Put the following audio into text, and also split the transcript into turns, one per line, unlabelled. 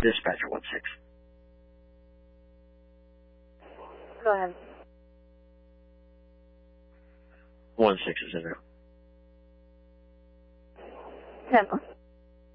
Dispatcher 1-6.
Go ahead.
1-6 is in there.
10.